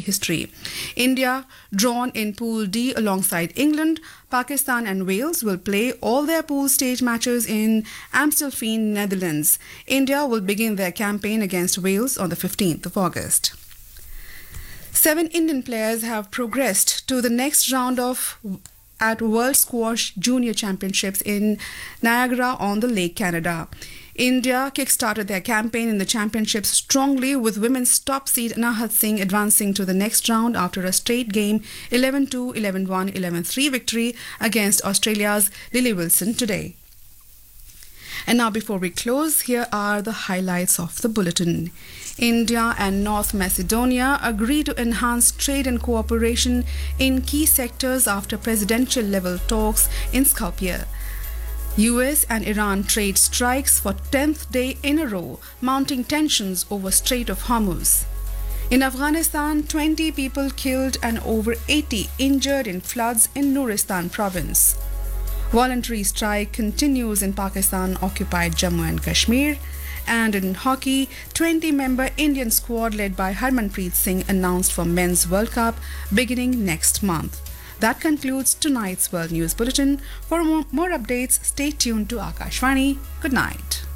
history. India, drawn in Pool D alongside England, Pakistan and Wales will play all their pool stage matches in Amstelveen, Netherlands. India will begin their campaign against Wales on the 15th of August. 7 Indian players have progressed to the next round at World Squash Junior Championships in Niagara-on-the-Lake, Canada. India kick-started their campaign in the championships strongly, with women's top seed Anahat Singh advancing to the next round after a straight game 11-2, 11-1, 11-3 victory against Australia's Lily Wilson today. And now, before we close, here are the highlights of the bulletin. India and North Macedonia agree to enhance trade and cooperation in key sectors after presidential-level talks in Skopje. US and Iran trade strikes for 10th day in a row, mounting tensions over Strait of Hormuz. In Afghanistan, 20 people killed and over 80 injured in floods in Nuristan province. Voluntary strike continues in Pakistan-occupied Jammu and Kashmir. And in hockey, 20-member Indian squad led by Harmanpreet Singh announced for Men's World Cup beginning next month. That concludes tonight's World News Bulletin. For more updates, stay tuned to Akashvani. Good night.